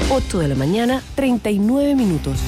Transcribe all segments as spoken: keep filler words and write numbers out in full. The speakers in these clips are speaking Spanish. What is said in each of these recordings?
ocho de la mañana, treinta y nueve minutos.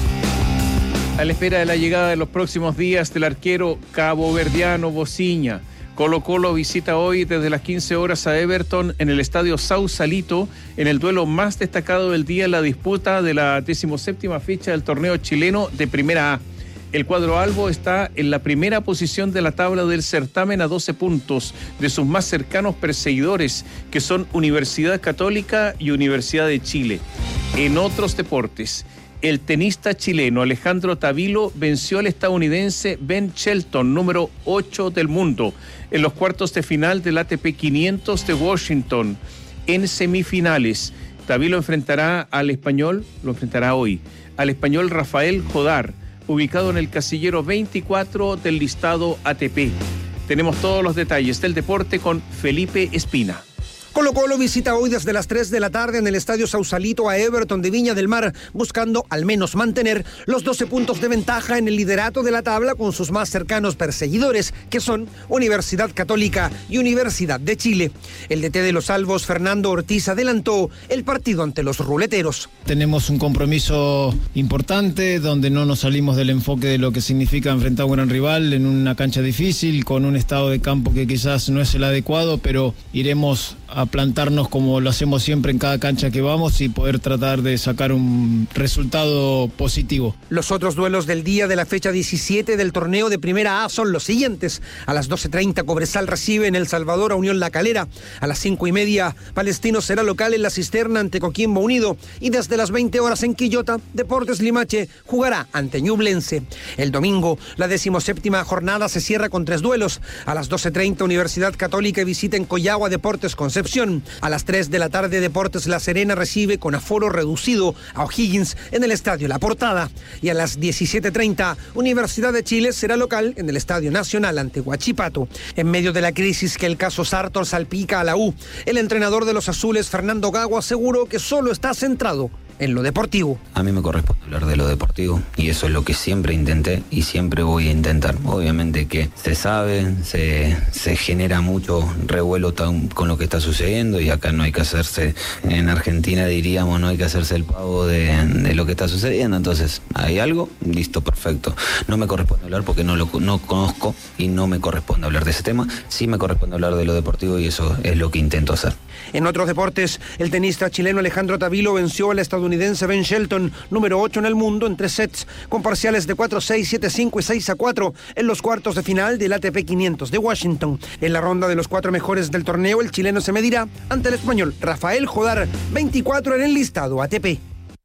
A la espera de la llegada de los próximos días del arquero caboverdiano Bociña, Colo-Colo visita hoy desde las quince horas a Everton en el estadio Sausalito, en el duelo más destacado del día en la disputa de la decimoséptima fecha del torneo chileno de Primera A. El cuadro albo está en la primera posición de la tabla del certamen a doce puntos de sus más cercanos perseguidores, que son Universidad Católica y Universidad de Chile. En otros deportes, el tenista chileno Alejandro Tavilo venció al estadounidense Ben Shelton, número ocho del mundo, en los cuartos de final del A T P quinientos de Washington. En semifinales, Tavilo enfrentará al español, lo enfrentará hoy, al español Rafael Jodar, ubicado en el casillero veinticuatro del listado A T P. Tenemos todos los detalles del deporte con Felipe Espina. Colo-Colo visita hoy desde las tres de la tarde en el estadio Sausalito a Everton de Viña del Mar, buscando al menos mantener los doce puntos de ventaja en el liderato de la tabla con sus más cercanos perseguidores, que son Universidad Católica y Universidad de Chile. El D T de los albos, Fernando Ortiz, adelantó el partido ante los ruleteros. Tenemos un compromiso importante donde no nos salimos del enfoque de lo que significa enfrentar a un gran rival en una cancha difícil, con un estado de campo que quizás no es el adecuado, pero iremos a plantarnos como lo hacemos siempre en cada cancha que vamos y poder tratar de sacar un resultado positivo. Los otros duelos del día de la fecha diecisiete del torneo de Primera A son los siguientes. A las doce treinta Cobresal recibe en El Salvador a Unión La Calera. A las cinco y media Palestino será local en La Cisterna ante Coquimbo Unido. Y desde las veinte horas en Quillota, Deportes Limache jugará ante Ñublense. El domingo, la decimoséptima jornada se cierra con tres duelos. A las doce treinta Universidad Católica visita en Coyagua Deportes Concepción. A las tres de la tarde, Deportes La Serena recibe con aforo reducido a O'Higgins en el Estadio La Portada. Y a las diecisiete treinta, Universidad de Chile será local en el Estadio Nacional ante Huachipato. En medio de la crisis que el caso Sartor salpica a la U, el entrenador de los azules, Fernando Gago, aseguró que solo está centrado en lo deportivo. A mí me corresponde hablar de lo deportivo y eso es lo que siempre intenté y siempre voy a intentar. Obviamente que se sabe, se, se genera mucho revuelo tan, con lo que está sucediendo y acá no hay que hacerse, en Argentina diríamos, no hay que hacerse el pavo de, de lo que está sucediendo. Entonces, ¿hay algo? Listo, perfecto. No me corresponde hablar porque no lo no conozco y no me corresponde hablar de ese tema. Sí me corresponde hablar de lo deportivo y eso es lo que intento hacer. En otros deportes, el tenista chileno Alejandro Tavilo venció al estadounidense Ben Shelton, número ocho en el mundo, en tres sets, con parciales de cuatro seis, siete cinco y seis a cuatro en los cuartos de final del A T P quinientos de Washington. En la ronda de los cuatro mejores del torneo, el chileno se medirá ante el español Rafael Jodar, veinticuatro en el listado A T P.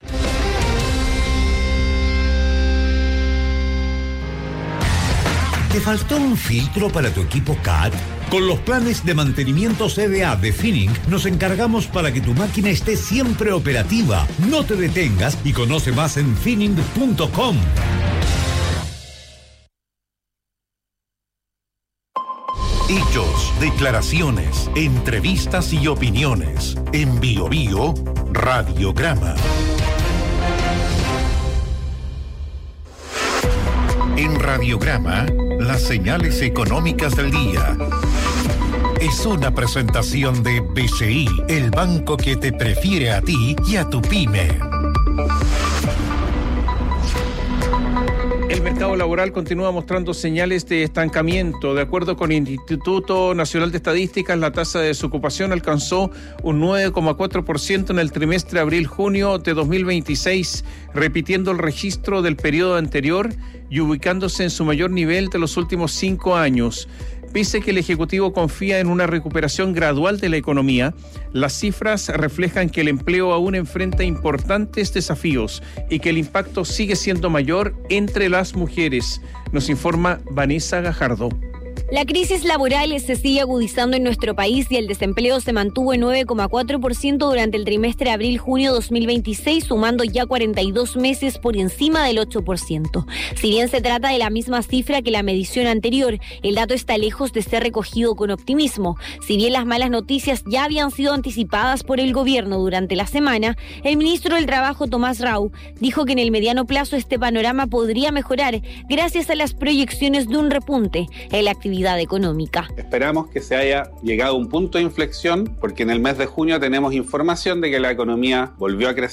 ¿Te faltó un filtro para tu equipo C A T? Con los planes de mantenimiento C D A de Finning nos encargamos para que tu máquina esté siempre operativa. No te detengas y conoce más en finning punto com. Hechos, declaraciones, entrevistas y opiniones. En Bio Bio, Radiograma. En Radiograma, las señales económicas del día. Es una presentación de B C I, el banco que te prefiere a ti y a tu pyme. El mercado laboral continúa mostrando señales de estancamiento. De acuerdo con el Instituto Nacional de Estadísticas, la tasa de desocupación alcanzó un nueve coma cuatro por ciento en el trimestre abril-junio de dos mil veintiséis, repitiendo el registro del periodo anterior y ubicándose en su mayor nivel de los últimos cinco años. Pese a que el Ejecutivo confía en una recuperación gradual de la economía, las cifras reflejan que el empleo aún enfrenta importantes desafíos y que el impacto sigue siendo mayor entre las mujeres, nos informa Vanessa Gajardo. La crisis laboral se sigue agudizando en nuestro país y el desempleo se mantuvo en nueve coma cuatro por ciento durante el trimestre abril-junio dos mil veintiséis, sumando ya cuarenta y dos meses por encima del ocho por ciento. Si bien se trata de la misma cifra que la medición anterior, el dato está lejos de ser recogido con optimismo. Si bien las malas noticias ya habían sido anticipadas por el gobierno durante la semana, el ministro del Trabajo, Tomás Rau, dijo que en el mediano plazo este panorama podría mejorar gracias a las proyecciones de un repunte en la actividad económica. Esperamos que se haya llegado a un punto de inflexión porque en el mes de junio tenemos información de que la economía volvió a crecer